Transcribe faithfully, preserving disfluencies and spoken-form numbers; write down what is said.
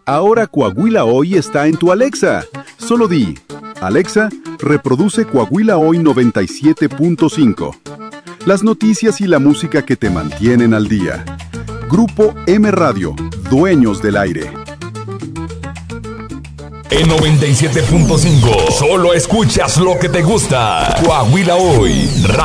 Ahora Coahuila Hoy está en tu Alexa. Solo di, Alexa, reproduce Coahuila Hoy noventa y siete punto cinco. Las noticias y la música que te mantienen al día. Grupo M Radio, dueños del aire. En noventa y siete punto cinco, solo escuchas lo que te gusta. Coahuila Hoy.